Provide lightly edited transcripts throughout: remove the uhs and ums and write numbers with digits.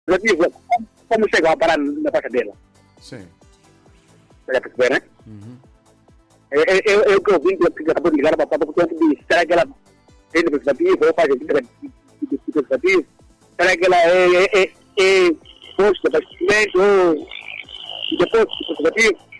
Como chegam a parar na faixa dela? Sim. Você já perceber, né? Uhum. Eu que ouvi que acabou de ligar para a papai, porque disse, será que ela tem preservativo ou faz preservativo? Será que ela é posto de abastecimento ou depósito de preservativo?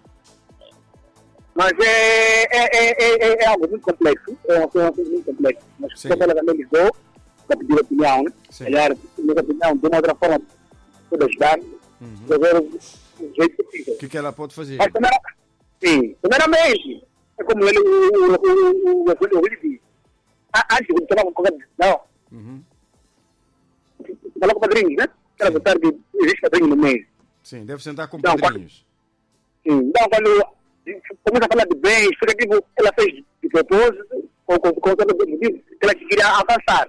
Mas é algo muito complexo, é uma coisa muito complexa. Mas como ela também ligou, para pedir opinião, né? Aliás, minha opinião, de uma outra forma, pode ajudar, a ver o jeito possível. O que ela pode fazer? Mas, primeiramente, é como ele disse, antes de tomar qualquer decisão, falar com o padrinho, né? Quero votar que existe padrinho no meio. Sim, deve sentar com padrinhos. Então, quando começa a falar de bens, fica tipo, ela fez de propósito, ou com todo o motivo, que ela queria alcançar.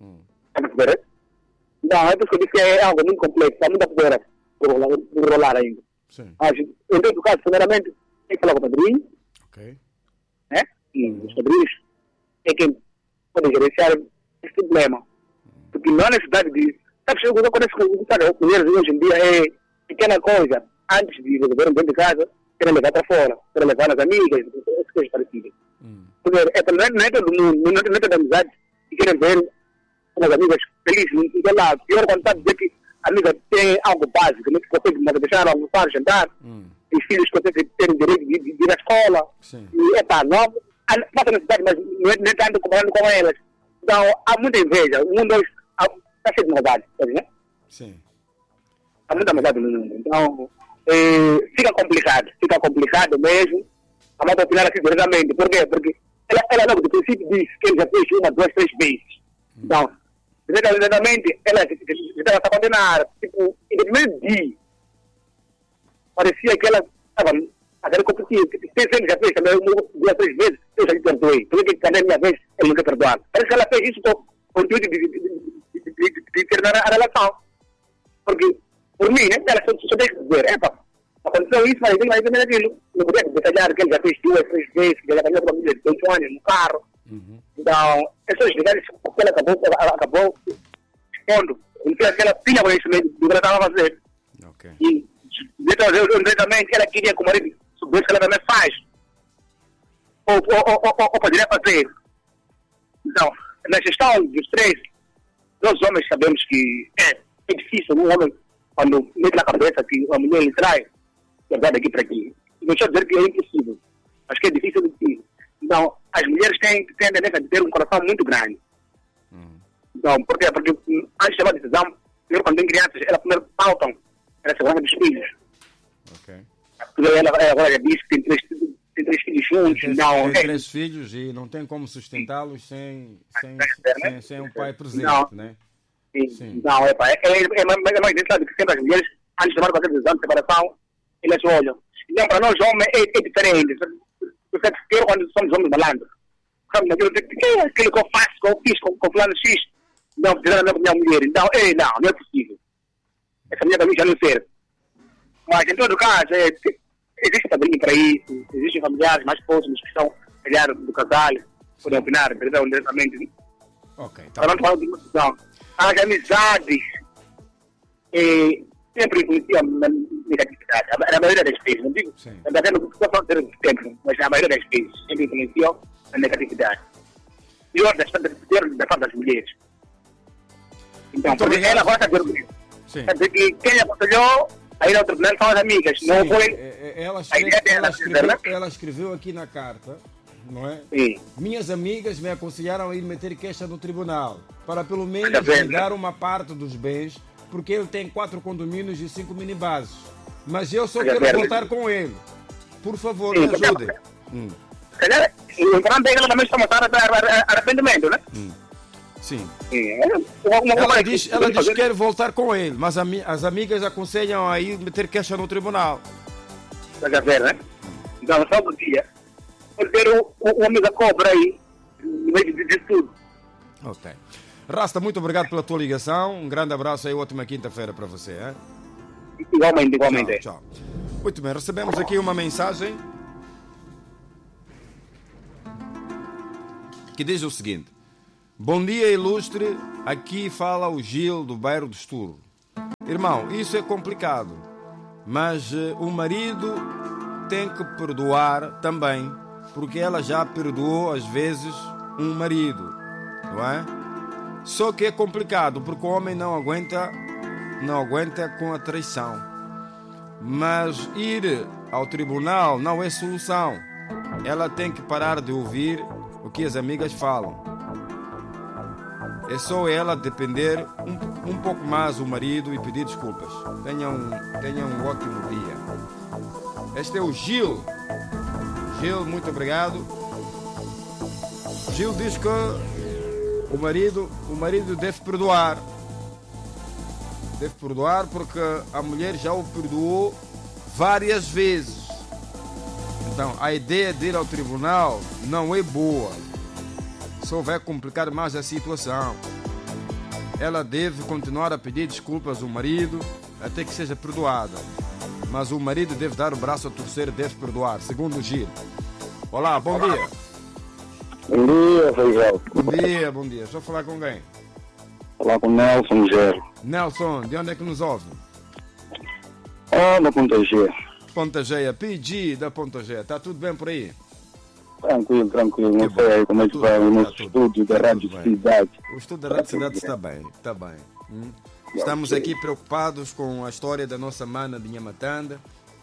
Não, é por isso que eu disse que é algo muito complexo, há muita poeira por rolar ainda. Sim. Mas, em todo caso, primeiramente, tem que falar com o padrinho, Ok. né? E os padrinhos é quem pode gerenciar esse problema. Porque não há necessidade de... Sabe, o que acontece com as mulheres hoje em dia é pequena coisa. Antes de resolver dentro de casa, querem levar para fora, querem levar as amigas, essas coisas parecidas. Porque não é todo mundo, não é toda amizade que querem ver as amigas felizes. Então lá, pior quando está a dizer que a amiga tem algo básico, não consegue deixar almoçar, jantar, os filhos conseguem ter o direito de ir à escola. Sim. E não passa necessidade, mas não é tanto comparando com elas. Então há muita inveja, o mundo está cheio de maldade, sabe, né? Sim. Há muita maldade no mundo. Então, fica complicado mesmo. A mãe opinar assim diretamente. Por quê? Porque ela logo do princípio disse que ele já fez 1, 2, 3 vezes. Então, diretamente, ela está condenada. Tipo, e no primeiro dia, parecia que ela estava aquele competitivo. Se ele já fez também 1, 2, 3 vezes, eu já lhe perdoei. Por que cada minha vez ele não quer perdoar? Parece que ela fez isso com o intuito de terminar a relação. Porque, por mim, né, ela só tem que dizer, aconteceu isso, mas também aquilo. Não podia detalhar que ele já fez 2, 3 vezes, que ele já fez uma família de 18 anos no carro. Então, é só explicar isso porque ela acabou expondo. Então, ela tinha conhecimento do que ela estava a fazer. Ok. E, diretamente, ela queria que o marido soubesse que ela também faz. Ou poderia fazer. Então, na gestão dos 3, nós homens sabemos que é difícil um homem, quando mete na cabeça que a mulher lhe trai, que vai daqui para aqui. Não estou a dizer que é impossível, mas que é difícil de ti. Então, as mulheres têm a tendência de ter um coração muito grande. Então, por quê? Porque antes de tomar decisão, primeiro quando tem crianças, elas primeiro pautam a segurança dos filhos. Ok. Porque ela agora já disse que tem 3 filhos juntos. Tem 3 filhos e não tem como sustentá-los sem um pai presente, né? Sim. Não, é mais interessante que sempre as mulheres, antes de tomar qualquer decisão de separação, elas olham. Então, para nós homens é diferente. Porque quando somos homens malandros, sabe, aquilo que eu faço, que eu fiz com fulano X, não, fizeram a minha mulher. Então, não é possível. Essa mulher para mim já não serve. Mas, em todo caso, existe padrinho para isso, existem familiares mais próximos que estão a do casal, podem opinar diretamente. Ok, tá. Para não falar de uma decisão. As amizades sempre influenciam na negatividade. A maioria das vezes, não digo, até não estou falando de tempo, mas a maioria das vezes sempre influenciam na negatividade. Pior da parte das mulheres. Então, porque ela gosta de orgulho. Quer dizer que quem aconselhou a ir ao tribunal são as amigas. Sim, não foi ela escreveu aqui na carta, não é? Sim. Minhas amigas me aconselharam a ir meter queixa no tribunal, para pelo menos me dar uma parte dos bens, porque ele tem 4 condomínios e 5 minibases. Mas eu só quero voltar com ele. Por favor, me ajudem. Se calhar, o importante é que ela também está mostrando arrependimento, né? Sim. Ela diz que quer voltar com ele, mas as amigas aconselham a ir meter queixa no tribunal. Está a ver, né? Então, só um dia. Pode ter um amigo cobra aí, no meio de tudo. Ok. Rasta, muito obrigado pela tua ligação. Um grande abraço e ótima quinta-feira para você. Hein? Igualmente. Tchau. Muito bem, recebemos aqui uma mensagem que diz o seguinte: bom dia, ilustre. Aqui fala o Gil do bairro do Esturro. Irmão, isso é complicado. Mas o marido tem que perdoar também, porque ela já perdoou às vezes um marido, não é? Só que é complicado, porque o homem não aguenta com a traição. Mas ir ao tribunal não é solução. Ela tem que parar de ouvir o que as amigas falam. É só ela depender um pouco mais do marido e pedir desculpas. Tenha um ótimo dia. Este é o Gil. Gil, muito obrigado. Gil diz que o marido deve perdoar. Deve perdoar porque a mulher já o perdoou várias vezes. Então, a ideia de ir ao tribunal não é boa. Só vai complicar mais a situação. Ela deve continuar a pedir desculpas ao marido até que seja perdoada. Mas o marido deve dar o braço a torcer e deve perdoar, segundo o Gil. Olá, bom dia. Bom dia, Feijão. Bom dia. Estou a falar com quem? Falar com Nelson Gero. Nelson, de onde é que nos ouve? Da Ponta G. Ponta Geia, PG da Ponta Geia. Está tudo bem por aí? Tranquilo. Não sei aí como é que vai o nosso estúdio da Rádio Cidade. O estúdio da Rádio Cidade está bem. Estamos aqui preocupados com a história da nossa mana de Nhamatanda.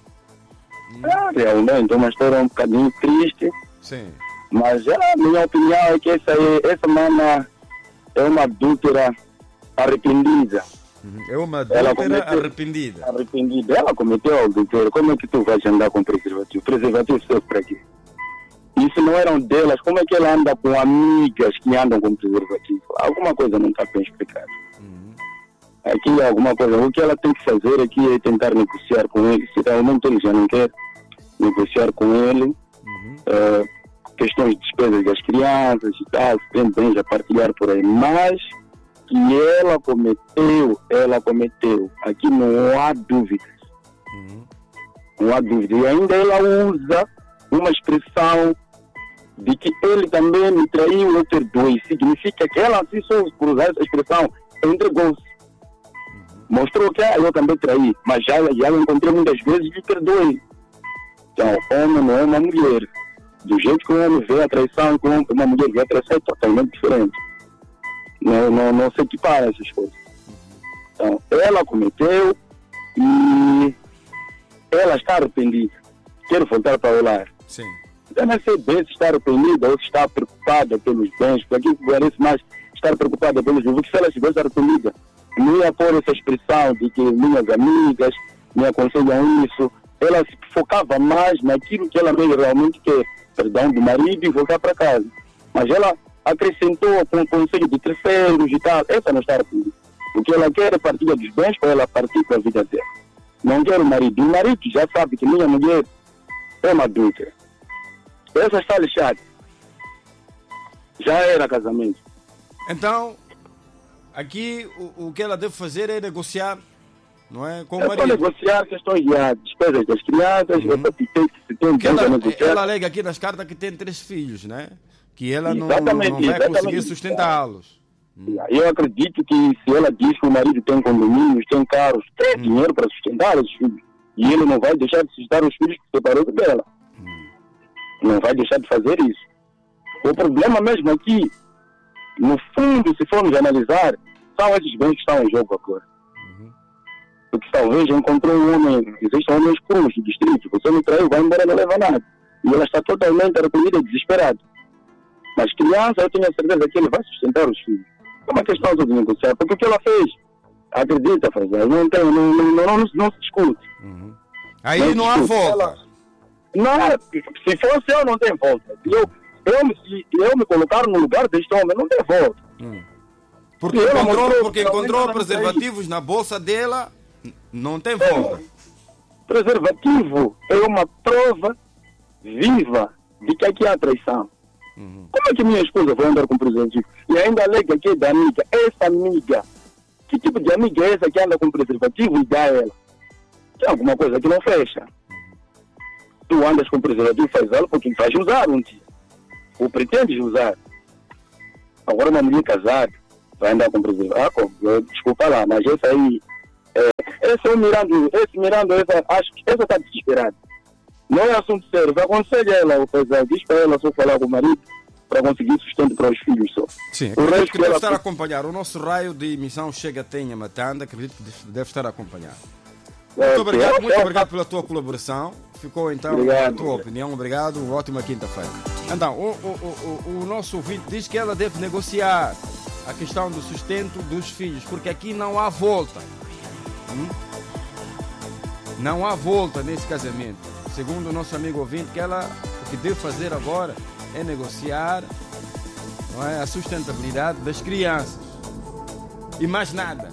Realmente é uma história um bocadinho triste. Sim. Mas a minha opinião é que essa mana é uma adúltera arrependida. É uma adúltera arrependida. Ela cometeu adultério. Como é que tu vais andar com preservativo? Preservativo serve para quê? Isso não eram delas. Como é que ela anda com amigas que andam com preservativo? Alguma coisa não está bem explicada. Aqui é alguma coisa. O que ela tem que fazer aqui é tentar negociar com ele. Se realmente ele já não quer negociar com ele, questões de despesas das crianças e tal, se tem bens a partilhar por aí. Mas que ela cometeu. Aqui não há dúvidas. Não há dúvida. E ainda ela usa uma expressão de que ele também me traiu, eu perdoei. Significa que ela, assim, só por usar essa expressão, entregou-se. Mostrou que eu também traí, mas já encontrei muitas vezes e perdoei. Então, homem não é uma mulher. Do jeito que o homem vê a traição, que uma mulher vê a traição, é totalmente diferente. Não se equipara essas coisas. Então, ela cometeu e ela está arrependida. Quero voltar para o lar. Sim. Eu não sei bem se está arrependida ou se está preocupada pelos bens, porque aqui parece mais estar preocupada pelos bens. Porque se ela estivesse arrependida, não ia pôr essa expressão de que minhas amigas me aconselham isso. Ela se focava mais naquilo que ela mesmo realmente quer, perdão do marido e voltar para casa. Mas ela acrescentou com o conselho de terceiros e tal. Essa não está arrependida. O que ela quer é partilha dos bens para ela partir para a vida dela. Não quer o marido. O marido já sabe que minha mulher é uma adúltera. Essa está lixada. Já era casamento. Então, aqui o que ela deve fazer é negociar, não é? Com o marido. marido. Negociar questões de despesas das crianças, se tem bens a negociar. Ela alega aqui nas cartas que tem 3 filhos, né? Que ela não vai conseguir sustentá-los. Eu acredito que se ela diz que o marido tem condomínios, tem carros, tem dinheiro para sustentar os filhos. E ele não vai deixar de sustentar os filhos que separou dela. Não vai deixar de fazer isso. O problema mesmo aqui, no fundo, se formos analisar, são esses bens que estão em jogo agora. Porque talvez encontrou um homem, existem homens cruz do distrito, você me traiu, vai embora, não leva nada. E ela está totalmente arrependida e desesperada. Mas criança, eu tenho a certeza que ele vai sustentar os filhos. É uma questão de negociar, porque o que ela fez, acredita fazer, não se discute. Aí não há volta. Se fosse eu, não tem volta. Se eu me colocar no lugar deste homem, não tem volta. Porque encontrou preservativos na bolsa dela, não tem volta. Preservativo é uma prova viva de que aqui há traição. Como é que minha esposa vai andar com preservativo? E ainda alega que é da amiga. Essa amiga, que tipo de amiga é essa que anda com preservativo e dá a ela? Tem alguma coisa que não fecha. Tu andas com preservativo, faz algo porque vais usar um dia. Ou pretendes usar. Agora uma mulher casada vai andar com preservativo. Desculpa lá, mas essa aí esse Miranda, acho que essa está desesperada. Não é assunto sério. Aconselho ela, diz para ela só falar com o marido para conseguir sustento para os filhos só. Sim, acredito que deve estar a acompanhar. O nosso raio de emissão chega até em Matanda, acredito que deve estar a acompanhar. Muito obrigado pela tua colaboração. Ficou então a tua opinião. Obrigado, uma ótima quinta-feira. Então, o nosso ouvinte diz que ela deve negociar a questão do sustento dos filhos, porque aqui não há volta. Não há volta nesse casamento. Segundo o nosso amigo ouvinte, que ela o que deve fazer agora é negociar, não é, a sustentabilidade das crianças. E mais nada.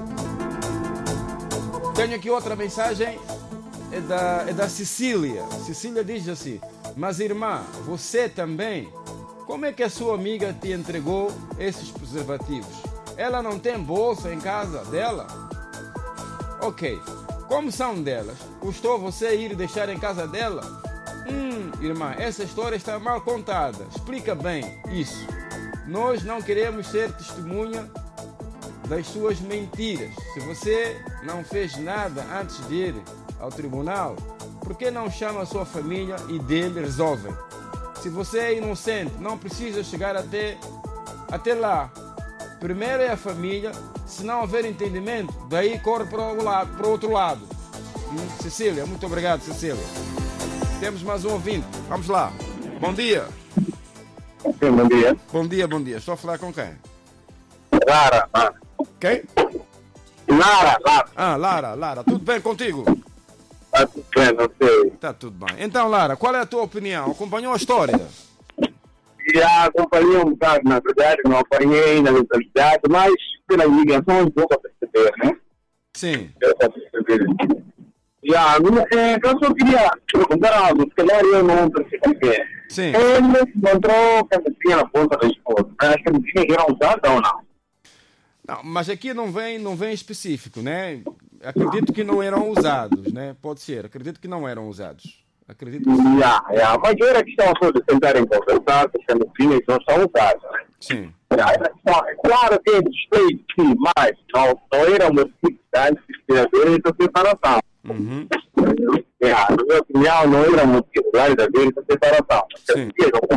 Tenho aqui outra mensagem, é da Cecília. Cecília diz assim: mas irmã, você também, como é que a sua amiga te entregou esses preservativos? Ela não tem bolsa em casa dela? Ok, como são delas? Custou você ir deixar em casa dela? Irmã, essa história está mal contada. Explica bem isso. Nós não queremos ser testemunha das suas mentiras. Se você não fez nada antes de ir ao tribunal, por que não chama a sua família e dele resolvem? Se você é inocente, não precisa chegar até lá. Primeiro é a família. Se não houver entendimento, daí corre para o outro lado. Cecília, muito obrigado, Cecília. Temos mais um ouvinte. Vamos lá. Bom dia. Sim, bom dia. Bom dia, bom dia. Estou a falar com quem? Lara. Quem? Lara. Ah, Lara. Tudo bem contigo? Está tudo bem, não sei. Está tudo bem. Então, Lara, qual é a tua opinião? Acompanhou a história? Já acompanhei um bocado, na verdade, não acompanhei na localidade, mas pelas ligações deu para perceber, né? Sim. Deu para perceber. Já, eu só queria perguntar algo, se calhar eu não percebi. Sim. Ele encontrou camisinha na ponta da esposa. As camisinhas eram usadas ou não? Não, mas aqui não vem específico, né? Acredito que não eram usados, né? Pode ser, acredito que não eram usados. Acredito que sim. Mas era questão só de tentarem conversar, que as camisinhas não são usadas, né? Sim. É claro que é despeito, sim, mas não era uma necessidade de haver essa separação. Na minha opinião, não era uma necessidade de haver essa separação. Sim.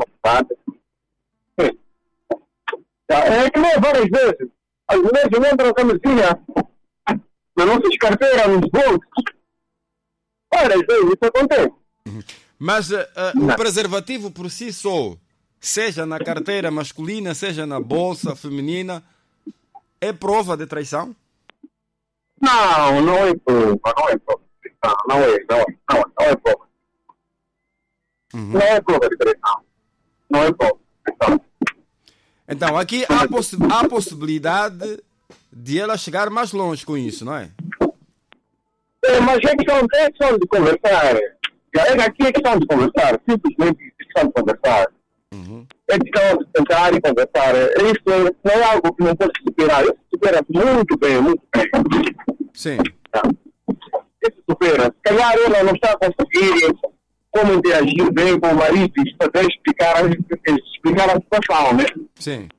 É que nem várias vezes. As mulheres entram a camisinha nas nossas carteiras, nos bolsos. Várias vezes isso acontece. Mas o preservativo por si só, seja na carteira masculina, seja na bolsa feminina, é prova de traição? Não é prova. Não é prova. Não é prova de traição. Não é prova de traição. Então, aqui há possibilidade de ela chegar mais longe com isso, não é? Mas é questão de conversar. Aqui é questão de conversar. Simplesmente é questão de conversar. É questão de tentar e conversar. Isso não é algo que não pode superar. Isso supera muito bem. Sim. Isso supera. Se calhar ela não está a conseguir como interagir bem com o marido e até explicar a situação, né? Sim.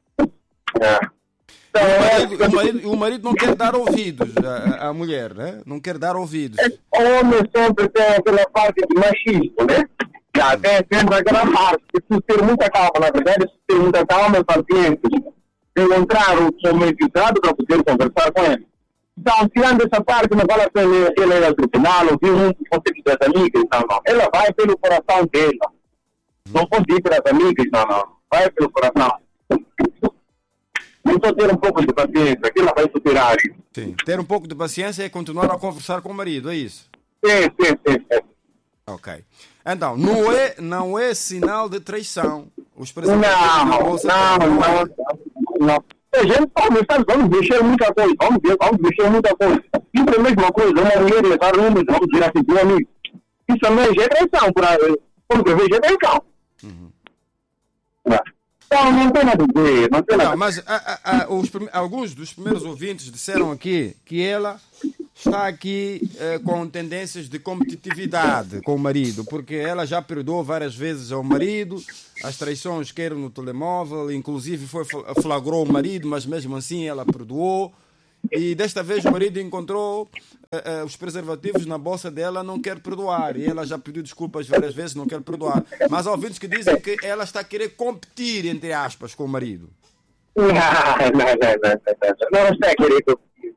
Então, o marido não quer dar ouvidos à mulher, né? Não quer dar ouvidos. O homem sempre tem aquela parte de machismo, né? Já tem sempre aquela parte. Preciso ter muita calma, na verdade, preciso ter muita calma e paciência. Encontrar o momento exato para poder conversar com ele. Então, tirando essa parte, não vale a pena ele ir ao tribunal, ouvir um conselho das amigas, não. Ela vai pelo coração dela. Não pode ir pelas amigas, não. Vai pelo coração. Então, ter um pouco de paciência, que ela vai superar isso. Sim. Ter um pouco de paciência e continuar a conversar com o marido, é isso? Sim. Ok. Então, não é sinal de traição. Os Não. A gente vamos mexer muita coisa. Vamos mexer muita coisa. Isso é a mesma coisa. Uma mulher levar números, vamos dizer assim, para um amigo. Isso também é traição. Porque vejo é traição. Então, não tem nada a ver. Não, mas alguns dos primeiros ouvintes disseram aqui que ela está aqui com tendências de competitividade com o marido, porque ela já perdoou várias vezes ao marido as traições que eram no telemóvel, inclusive flagrou o marido, mas mesmo assim ela perdoou. E desta vez o marido encontrou os preservativos na bolsa dela, não quer perdoar. E ela já pediu desculpas várias vezes, não quer perdoar. Mas há ouvintes que dizem que ela está a querer competir, entre aspas, com o marido. Não está a querer competir.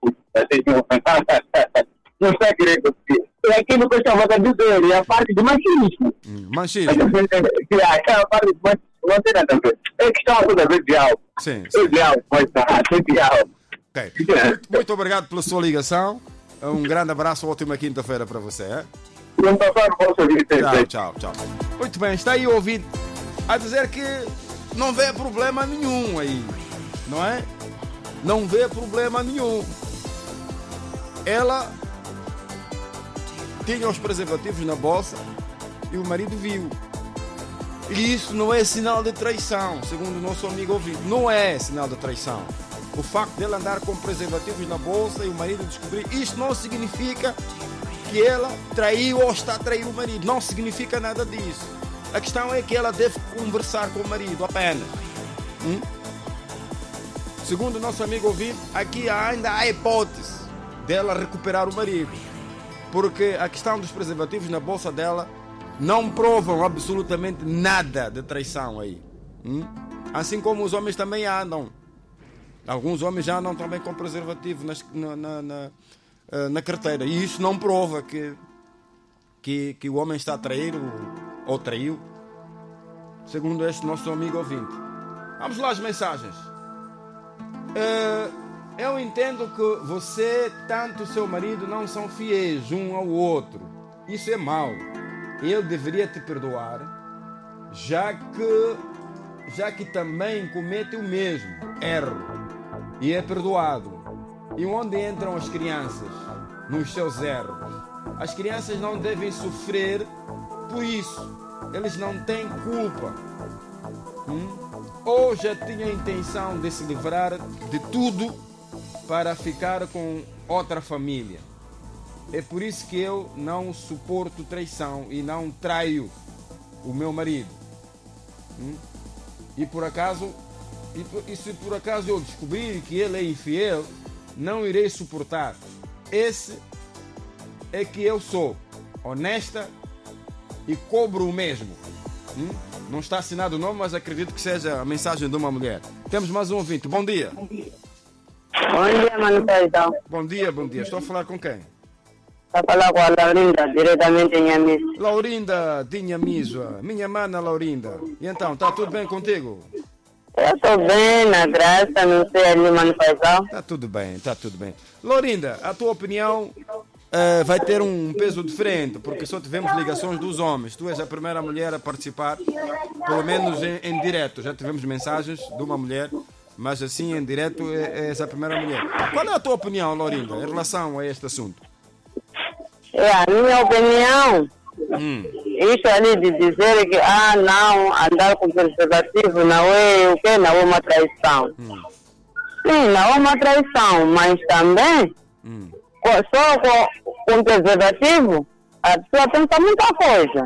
Não está a querer competir. É aquilo que eu estava a dizer, é a parte do machismo. Machismo. Aquela parte do machismo. Não tem nada a ver. É questão toda vez de algo. Sim. De algo, pode estar. De algo. Okay. Muito obrigado pela sua ligação. Um grande abraço, ótima quinta-feira para você. Tchau. Muito bem, está aí o ouvinte a dizer que não vê problema nenhum aí, não é? Não vê problema nenhum. Ela tinha os preservativos na bolsa e o marido viu. E isso não é sinal de traição, segundo o nosso amigo ouvinte. Não é sinal de traição. O facto dela andar com preservativos na bolsa e o marido descobrir, isto não significa que ela traiu ou está a trair o marido. Não significa nada disso. A questão é que ela deve conversar com o marido apenas. Segundo o nosso amigo ouvinte, aqui ainda há hipótese dela recuperar o marido. Porque a questão dos preservativos na bolsa dela não provam absolutamente nada de traição aí. Assim como os homens também andam. Alguns homens já andam também com preservativo na carteira. E isso não prova que o homem está a trair ou traiu. Segundo este nosso amigo ouvinte. Vamos lá as mensagens. Eu entendo que você, tanto o seu marido, não são fiéis um ao outro. Isso é mau. Ele deveria te perdoar, já que também comete o mesmo erro e é perdoado. E onde entram as crianças nos seus erros? As crianças não devem sofrer por isso. Eles não têm culpa. Ou já tinha a intenção de se livrar de tudo para ficar com outra família. É por isso que eu não suporto traição e não traio o meu marido. E se por acaso eu descobrir que ele é infiel, não irei suportar. Esse é que eu sou honesta e cobro o mesmo. Não está assinado o nome, mas acredito que seja a mensagem de uma mulher. Temos mais um ouvinte. Bom dia. Bom dia, Mano Paizão. Bom dia. Estou a falar com quem? Estou a falar com a Laurinda, diretamente em Nhamiso. Laurinda de Nhamiso, minha mana Laurinda. E então, está tudo bem contigo? Eu estou bem, na graça, não sei ali, Mano Paizão. Está tudo bem. Laurinda, a tua opinião vai ter um peso diferente, porque só tivemos ligações dos homens. Tu és a primeira mulher a participar, pelo menos em direto. Já tivemos mensagens de uma mulher, mas assim em direto és a primeira mulher. Qual é a tua opinião, Laurinda, em relação a este assunto? A minha opinião, isso ali de dizer que não, andar com preservativo não é o que? Não é uma traição. Sim, não é uma traição, mas também só com preservativo a pessoa pensa muita coisa.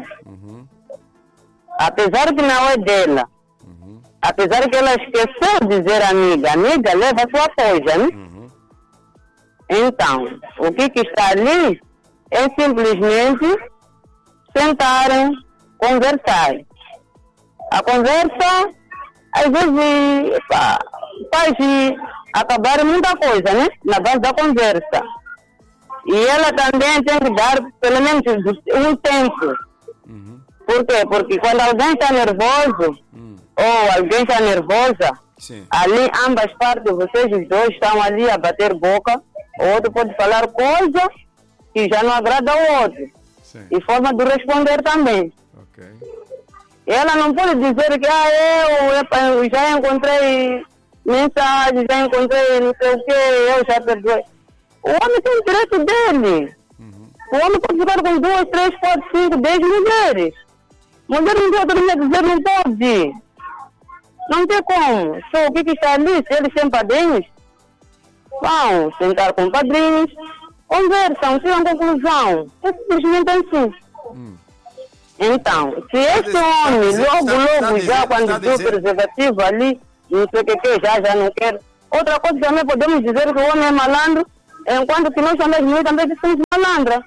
Apesar que não é dela. Apesar que ela esqueceu de dizer amiga leva a sua coisa, né? Então, o que está ali é simplesmente sentarem, conversar. A conversa, às vezes, faz acabar muita coisa, né? Na base da conversa. E ela também tem que dar, pelo menos, um tempo. Por quê? Porque quando alguém está nervoso, ou alguém está nervosa, ali ambas partes, vocês os dois estão ali a bater boca, o outro pode falar coisa que já não agrada ao outro. E forma de responder também. Ela não pode dizer que eu já encontrei mensagens, já encontrei não sei o que, eu já perdoei. O homem tem o direito dele. O homem pode ficar com 2, 3, 4, 5, 10 mulheres. Mulher não pode dizer, não pode. Não tem como. Só o que está ali, se eles têm padrinhos, vão sentar com padrinhos, conversam, tiram conclusão. É simplesmente assim. Então, se esse homem, logo, já quando viu o preservativo ali, não sei o que, já não quer. Outra coisa também podemos dizer que o homem é malandro, Enquanto que nós também somos malandra.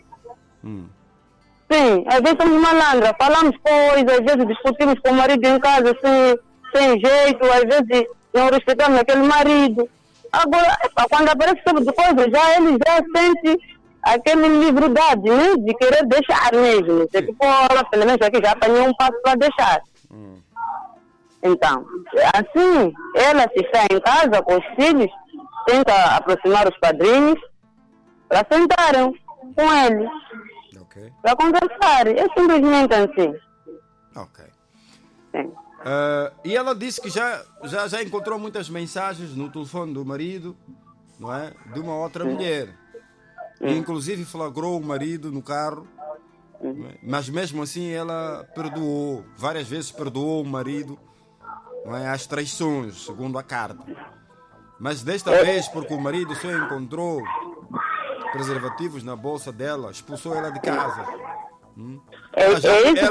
Sim, às vezes somos malandra. Falamos coisas, às vezes discutimos com o marido em casa sem jeito, às vezes não respeitamos aquele marido. Agora, quando aparece esse tipo de coisa, ele já sente aquele livridade, né? De querer deixar mesmo. Você tipo, pelo menos aqui já apanhou um passo para deixar. Então, assim, ela se está em casa com os filhos, tenta aproximar os padrinhos para sentarem com ele, para conversar. É simplesmente assim. Ok. Sim. E ela disse que já encontrou muitas mensagens no telefone do marido, não é? De uma outra mulher. E, inclusive flagrou o marido no carro, mas mesmo assim ela perdoou, várias vezes perdoou o marido, não é? As traições, segundo a carta. Mas desta vez, porque o marido só encontrou preservativos na bolsa dela, expulsou ela de casa. Ela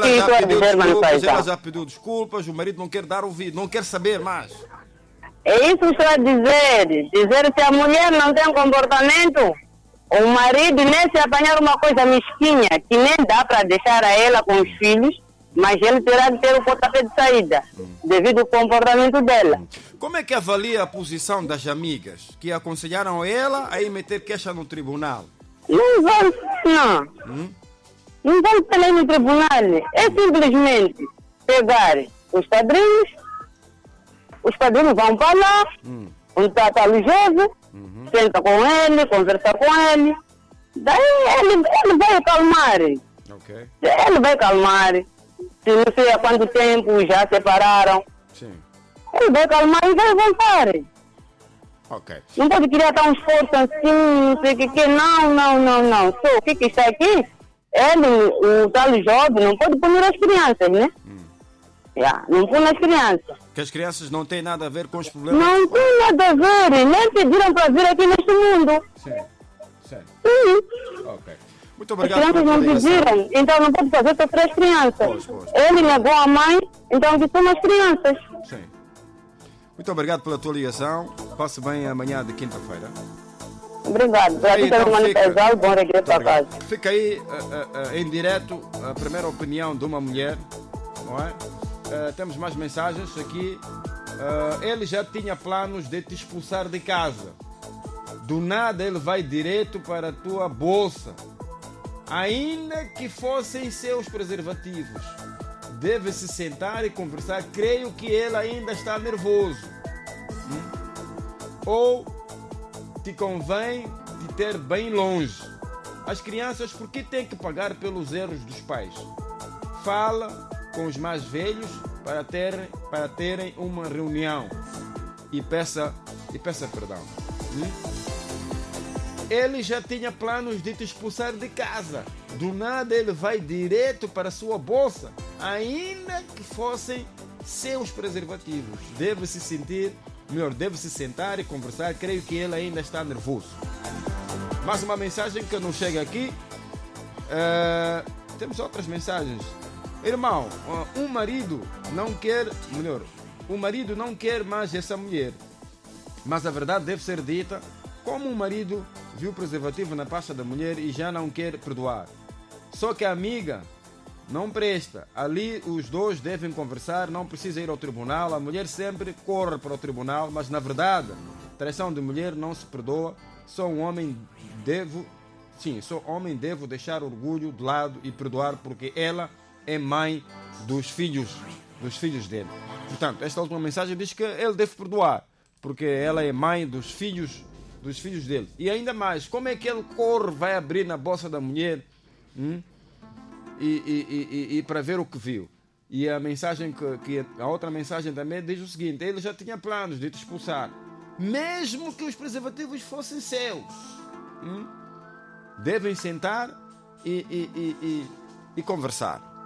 já pediu desculpas, o marido não quer dar ouvido, não quer saber mais. É isso que estou a dizer. Dizer que a mulher não tem comportamento, o marido nem se apanhar uma coisa mesquinha, que nem dá para deixar a ela com os filhos, mas ele terá de ter o pontapé de saída, devido ao comportamento dela. Como é que avalia a posição das amigas que aconselharam ela a ir meter queixa no tribunal? Não vale, não. Não vale pela no tribunal. É simplesmente pegar os padrinhos vão para lá, um trata religioso, senta com ele, conversa com ele, daí ele vai acalmar. Ele vai acalmar. Se não sei há quanto tempo já separaram, ele vai acalmar e vai voltar. Não pode criar tão esforço assim, não sei o que, não. Só o que está aqui, ele, o tal jovem, não pode punir as crianças, né? Não pune as crianças. Que as crianças não têm nada a ver com os problemas? Não tem nada a ver, nem pediram para vir aqui neste mundo. Sim. Sim. Muito obrigado. As crianças não pediram, então não pode fazer sofrer as crianças. Ele negou a mãe, então que são as crianças. Sim. Muito obrigado pela tua ligação. Passe bem amanhã de quinta-feira. Obrigado. Bom regresso para casa. Fica aí em direto a primeira opinião de uma mulher, não é? Temos mais mensagens aqui. Ele já tinha planos de te expulsar de casa. Do nada ele vai direto para a tua bolsa. Ainda que fossem seus preservativos. Deve-se sentar e conversar. Creio que ele ainda está nervoso. Ou te convém te ter bem longe. As crianças, por que têm que pagar pelos erros dos pais? Fala com os mais velhos para terem uma reunião e peça perdão. Ele já tinha planos de te expulsar de casa. Do nada ele vai direto para a sua bolsa, ainda que fossem seus preservativos. Deve-se sentar e conversar. Creio que ele ainda está nervoso. Mais uma mensagem que não chega aqui. Temos outras mensagens. Irmão, o marido não quer mais essa mulher. Mas a verdade deve ser dita. Como o marido viu o preservativo na pasta da mulher e já não quer perdoar. Só que a amiga não presta. Ali os dois devem conversar, não precisa ir ao tribunal. A mulher sempre corre para o tribunal, mas na verdade, traição de mulher não se perdoa. Sou homem, devo deixar orgulho de lado e perdoar, porque ela é mãe dos filhos dele. Portanto, esta última mensagem diz que ele deve perdoar, porque ela é mãe dos filhos dele. E ainda mais, como é que ele vai abrir na bolsa da mulher e para ver o que viu? E a mensagem a outra mensagem também diz o seguinte: ele já tinha planos de te expulsar, mesmo que os preservativos fossem seus. Devem sentar e conversar.